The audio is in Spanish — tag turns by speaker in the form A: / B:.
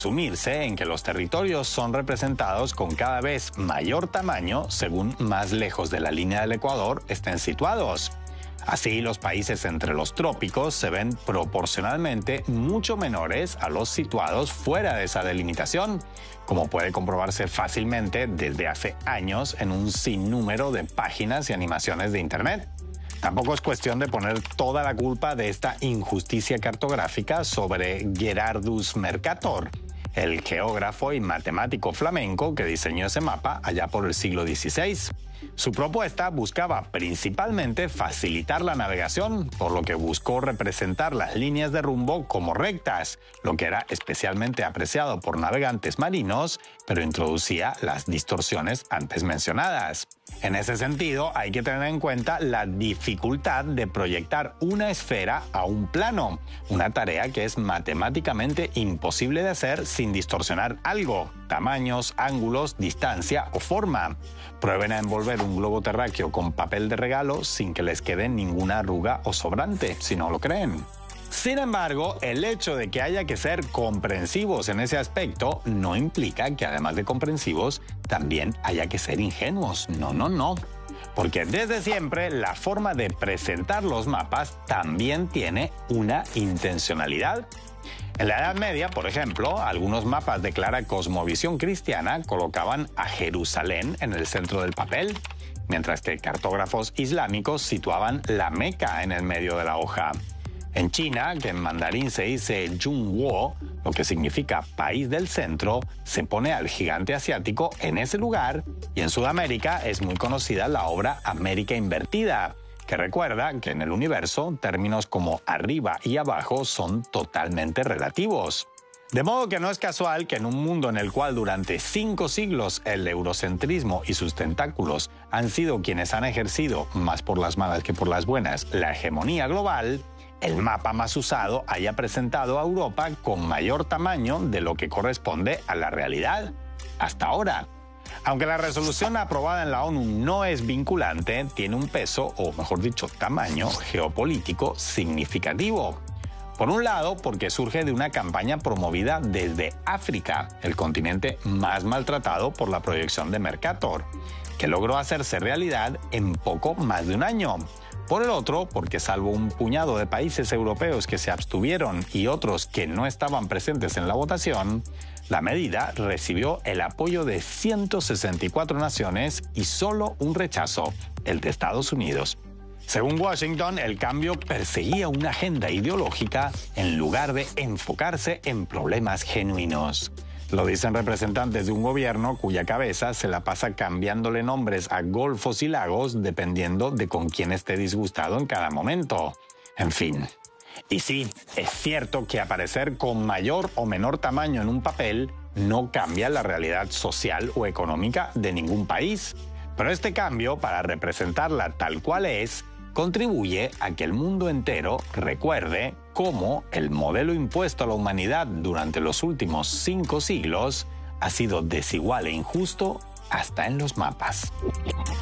A: Sumirse en que los territorios son representados con cada vez mayor tamaño según más lejos de la línea del Ecuador estén situados. Así, los países entre los trópicos se ven proporcionalmente mucho menores a los situados fuera de esa delimitación, como puede comprobarse fácilmente desde hace años en un sinnúmero de páginas y animaciones de Internet. Tampoco es cuestión de poner toda la culpa de esta injusticia cartográfica sobre Gerardus Mercator, el geógrafo y matemático flamenco que diseñó ese mapa allá por el siglo XVI. Su propuesta buscaba principalmente facilitar la navegación, por lo que buscó representar las líneas de rumbo como rectas, lo que era especialmente apreciado por navegantes marinos, pero introducía las distorsiones antes mencionadas. En ese sentido, hay que tener en cuenta la dificultad de proyectar una esfera a un plano, una tarea que es matemáticamente imposible de hacer sin distorsionar algo, tamaños, ángulos, distancia o forma. Prueben a envolver un globo terráqueo con papel de regalo sin que les quede ninguna arruga o sobrante, si no lo creen. Sin embargo, el hecho de que haya que ser comprensivos en ese aspecto no implica que además de comprensivos, también haya que ser ingenuos. No. Porque desde siempre la forma de presentar los mapas también tiene una intencionalidad. En la Edad Media, por ejemplo, algunos mapas de clara cosmovisión cristiana colocaban a Jerusalén en el centro del papel, mientras que cartógrafos islámicos situaban la Meca en el medio de la hoja. En China, que en mandarín se dice Zhongguo, lo que significa país del centro, se pone al gigante asiático en ese lugar, y en Sudamérica es muy conocida la obra América Invertida, que recuerda que en el universo términos como arriba y abajo son totalmente relativos. De modo que no es casual que en un mundo en el cual durante 5 siglos el eurocentrismo y sus tentáculos han sido quienes han ejercido, más por las malas que por las buenas, la hegemonía global, el mapa más usado haya presentado a Europa con mayor tamaño de lo que corresponde a la realidad hasta ahora. Aunque la resolución aprobada en la ONU no es vinculante, tiene un peso, o mejor dicho, tamaño geopolítico significativo. Por un lado, porque surge de una campaña promovida desde África, el continente más maltratado por la proyección de Mercator, que logró hacerse realidad en poco más de un año. Por el otro, porque salvo un puñado de países europeos que se abstuvieron y otros que no estaban presentes en la votación, la medida recibió el apoyo de 164 naciones y solo un rechazo, el de Estados Unidos. Según Washington, el cambio perseguía una agenda ideológica en lugar de enfocarse en problemas genuinos. Lo dicen representantes de un gobierno cuya cabeza se la pasa cambiándole nombres a golfos y lagos dependiendo de con quién esté disgustado en cada momento. En fin. Y sí, es cierto que aparecer con mayor o menor tamaño en un papel no cambia la realidad social o económica de ningún país. Pero este cambio, para representarla tal cual es, contribuye a que el mundo entero recuerde cómo el modelo impuesto a la humanidad durante los últimos 5 siglos ha sido desigual e injusto hasta en los mapas.